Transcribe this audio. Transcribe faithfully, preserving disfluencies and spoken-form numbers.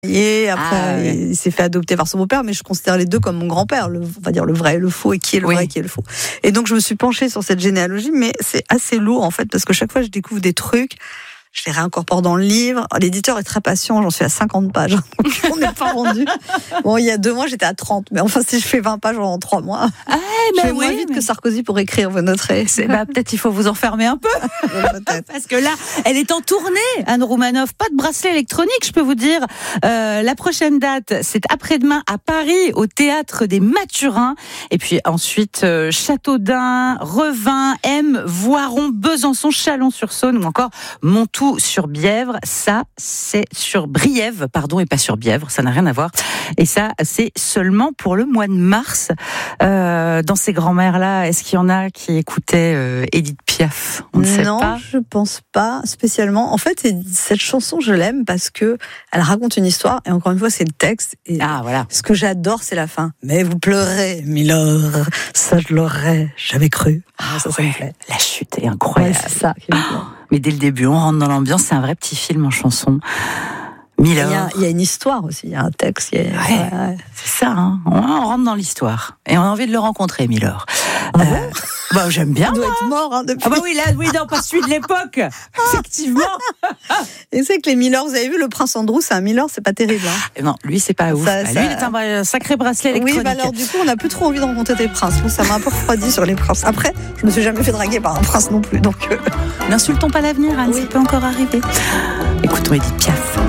Et après, Ah, ouais. il s'est fait adopter par son beau-père, mais je considère les deux comme mon grand-père, le, on va dire le vrai et le faux, et qui est le Oui. vrai et qui est le faux. Et donc, je me suis penchée sur cette généalogie, mais c'est assez lourd, en fait, parce que chaque fois, je découvre des trucs, je les réincorpore dans le livre. L'éditeur est très patient, j'en suis à cinquante pages, donc on n'est pas rendu. Bon, il y a deux mois, j'étais à trente, mais enfin, si je fais vingt pages en trois mois, Ah, je bah fais moins oui, vite mais- que Sarkozy pour écrire, vous noterez. C'est- bah, peut-être il faut vous enfermer un peu. Peut-être. Parce que là, elle est en tournée, Anne Roumanoff. Pas de bracelet électronique, je peux vous dire. Euh, la prochaine date, c'est après-demain à Paris, au Théâtre des Mathurins. Et puis ensuite, euh, Châteaudun, Revin, M, Voiron, Besançon, Chalon-sur-Saône ou encore Montoux-sur-Bièvre. Ça, c'est sur Briève, pardon, et pas sur Bièvre. Ça n'a rien à voir. Et ça, c'est seulement pour le mois de mars. Euh, dans ces grands-mères-là, est-ce qu'il y en a qui écoutaient euh, Édith Piaf? On ne sait Non, pas. je pense pas spécialement. En fait, c'est- cette chanson, je l'aime parce que elle raconte une histoire et encore une fois, c'est le texte. Et Ah, voilà. ce que j'adore, c'est la fin. Mais vous pleurez, Milord, ça je l'aurais, j'avais cru. Ah, ça, ça me Ouais, plaît. la chute est Ouais, incroyable. c'est ça qui me plaît. Mais dès le début, on rentre dans l'ambiance. C'est un vrai petit film en chanson. Il y, Milord. a, il y a une histoire aussi, il y a un texte. Il y a... Ouais. ouais, ouais. C'est ça, hein. on, on rentre dans l'histoire. Et on a envie de le rencontrer, Milord. Ah bon bah, j'aime bien. Il doit moi. être mort hein, depuis. Ah bah oui, là, oui, non, pas celui de l'époque. Effectivement. Et c'est que les Milord, vous avez vu, le prince Andrew, c'est un Milord, c'est pas terrible. Hein. Et non, lui, c'est pas ouf. Ça- Ah, ça- Lui, il est un, bra- un sacré bracelet électronique. Oui, bah alors du coup, on n'a plus trop envie de rencontrer des princes. Bon, ça m'a un peu refroidi sur les princes. Après, je me suis jamais fait draguer par un prince non plus, donc. euh, N'insultons pas l'avenir, Anne, Oui. ça peut encore arriver. Écoutons Édith Piaf.